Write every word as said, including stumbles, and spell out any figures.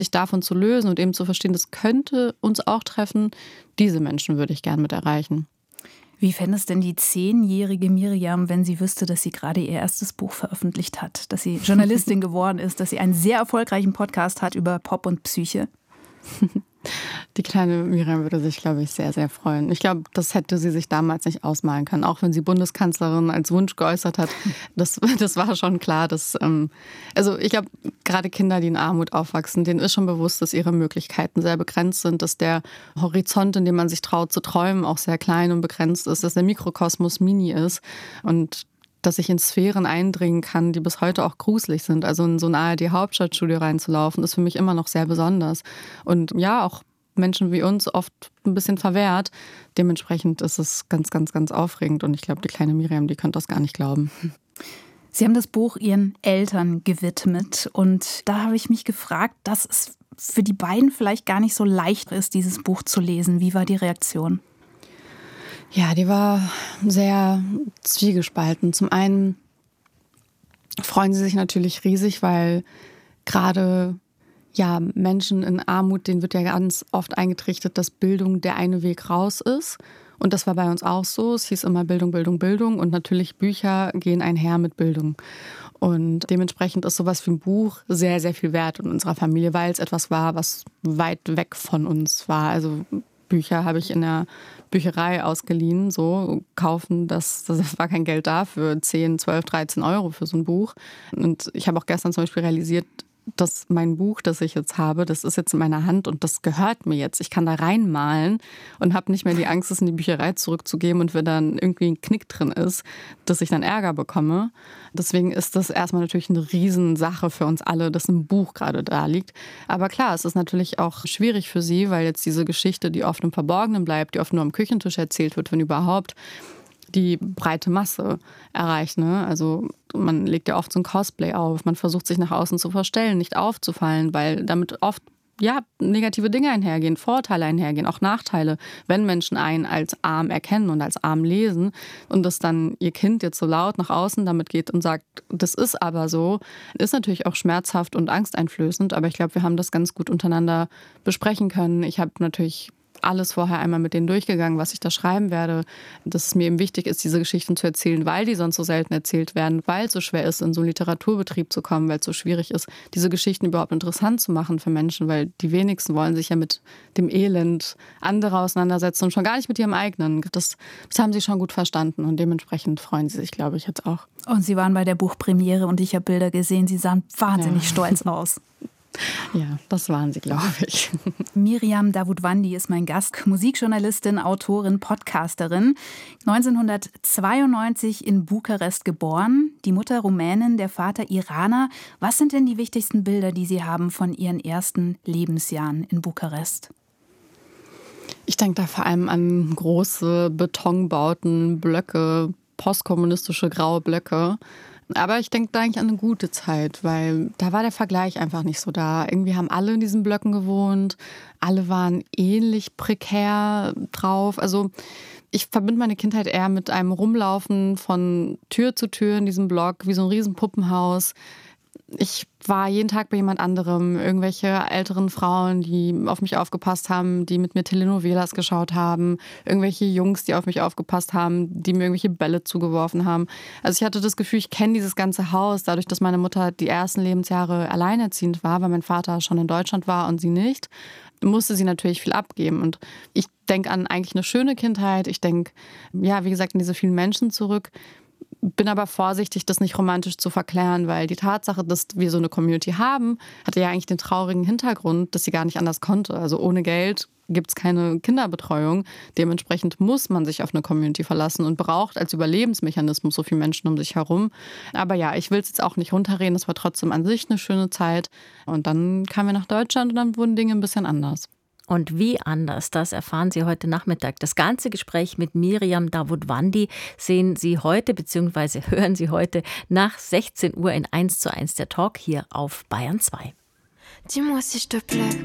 sich davon zu lösen und eben zu verstehen, das könnte uns auch treffen, diese Menschen würde ich gern mit erreichen. Wie fände es denn die zehnjährige Miriam, wenn sie wüsste, dass sie gerade ihr erstes Buch veröffentlicht hat, dass sie Journalistin geworden ist, dass sie einen sehr erfolgreichen Podcast hat über Pop und Psyche? Die kleine Miriam würde sich, glaube ich, sehr, sehr freuen. Ich glaube, das hätte sie sich damals nicht ausmalen können, auch wenn sie Bundeskanzlerin als Wunsch geäußert hat. Das, das war schon klar, dass, ähm, also ich glaube, gerade Kinder, die in Armut aufwachsen, denen ist schon bewusst, dass ihre Möglichkeiten sehr begrenzt sind, dass der Horizont, in dem man sich traut zu träumen, auch sehr klein und begrenzt ist, dass der Mikrokosmos mini ist und dass ich in Sphären eindringen kann, die bis heute auch gruselig sind. Also in so ein A R D-Hauptstadtstudio reinzulaufen, ist für mich immer noch sehr besonders. Und ja, auch Menschen wie uns oft ein bisschen verwehrt. Dementsprechend ist es ganz, ganz, ganz aufregend. Und ich glaube, die kleine Miriam, die könnte das gar nicht glauben. Sie haben das Buch Ihren Eltern gewidmet. Und da habe ich mich gefragt, dass es für die beiden vielleicht gar nicht so leicht ist, dieses Buch zu lesen. Wie war die Reaktion? Ja, die war sehr zwiegespalten. Zum einen freuen sie sich natürlich riesig, weil gerade ja, Menschen in Armut, denen wird ja ganz oft eingetrichtert, dass Bildung der eine Weg raus ist. Und das war bei uns auch so. Es hieß immer Bildung, Bildung, Bildung. Und natürlich Bücher gehen einher mit Bildung. Und dementsprechend ist sowas wie ein Buch sehr, sehr viel wert in unserer Familie, weil es etwas war, was weit weg von uns war. Also Bücher habe ich in der Bücherei ausgeliehen, so kaufen, das, das war kein Geld dafür, zehn, zwölf, dreizehn Euro für so ein Buch. Und ich habe auch gestern zum Beispiel realisiert, dass mein Buch, das ich jetzt habe, das ist jetzt in meiner Hand und das gehört mir jetzt. Ich kann da reinmalen und habe nicht mehr die Angst, es in die Bücherei zurückzugeben und wenn dann irgendwie ein Knick drin ist, dass ich dann Ärger bekomme. Deswegen ist das erstmal natürlich eine Riesensache für uns alle, dass ein Buch gerade da liegt. Aber klar, es ist natürlich auch schwierig für sie, weil jetzt diese Geschichte, die oft im Verborgenen bleibt, die oft nur am Küchentisch erzählt wird, wenn überhaupt, die breite Masse erreicht. Ne? Also man legt ja oft so ein Cosplay auf, man versucht sich nach außen zu verstellen, nicht aufzufallen, weil damit oft ja, negative Dinge einhergehen, Vorteile einhergehen, auch Nachteile, wenn Menschen einen als arm erkennen und als arm lesen und das dann ihr Kind jetzt so laut nach außen damit geht und sagt, das ist aber so, ist natürlich auch schmerzhaft und angsteinflößend, aber ich glaube, wir haben das ganz gut untereinander besprechen können. Ich habe natürlich alles vorher einmal mit denen durchgegangen, was ich da schreiben werde, dass es mir eben wichtig ist, diese Geschichten zu erzählen, weil die sonst so selten erzählt werden, weil es so schwer ist, in so einen Literaturbetrieb zu kommen, weil es so schwierig ist, diese Geschichten überhaupt interessant zu machen für Menschen, weil die wenigsten wollen sich ja mit dem Elend anderer auseinandersetzen und schon gar nicht mit ihrem eigenen. Das, das haben sie schon gut verstanden und dementsprechend freuen sie sich, glaube ich, jetzt auch. Und Sie waren bei der Buchpremiere und ich habe Bilder gesehen, Sie sahen wahnsinnig ja. stolz aus. Ja, das waren sie, glaube ich. Miriam Davutwandi ist mein Gast, Musikjournalistin, Autorin, Podcasterin. neunzehnhundertzweiundneunzig in Bukarest geboren, die Mutter Rumänin, der Vater Iraner. Was sind denn die wichtigsten Bilder, die Sie haben von Ihren ersten Lebensjahren in Bukarest? Ich denke da vor allem an große Betonbauten, Blöcke, postkommunistische graue Blöcke. Aber ich denke da eigentlich an eine gute Zeit, weil da war der Vergleich einfach nicht so da. Irgendwie haben alle in diesen Blöcken gewohnt, alle waren ähnlich prekär drauf. Also ich verbinde meine Kindheit eher mit einem Rumlaufen von Tür zu Tür in diesem Block, wie so ein riesen Puppenhaus. Ich war jeden Tag bei jemand anderem, irgendwelche älteren Frauen, die auf mich aufgepasst haben, die mit mir Telenovelas geschaut haben, irgendwelche Jungs, die auf mich aufgepasst haben, die mir irgendwelche Bälle zugeworfen haben. Also ich hatte das Gefühl, ich kenne dieses ganze Haus, dadurch, dass meine Mutter die ersten Lebensjahre alleinerziehend war, weil mein Vater schon in Deutschland war und sie nicht, musste sie natürlich viel abgeben. Und ich denke an eigentlich eine schöne Kindheit. Ich denke, ja, wie gesagt, an diese vielen Menschen zurück. Bin aber vorsichtig, das nicht romantisch zu verklären, weil die Tatsache, dass wir so eine Community haben, hatte ja eigentlich den traurigen Hintergrund, dass sie gar nicht anders konnte. Also ohne Geld gibt es keine Kinderbetreuung. Dementsprechend muss man sich auf eine Community verlassen und braucht als Überlebensmechanismus so viele Menschen um sich herum. Aber ja, ich will es jetzt auch nicht runterreden. Es war trotzdem an sich eine schöne Zeit. Und dann kamen wir nach Deutschland und dann wurden Dinge ein bisschen anders. Und wie anders, das erfahren Sie heute Nachmittag. Das ganze Gespräch mit Miriam Davutwandi sehen Sie heute bzw. hören Sie heute nach sechzehn Uhr in eins zu eins der Talk hier auf Bayern zwei. Dis-moi s'il te plaît.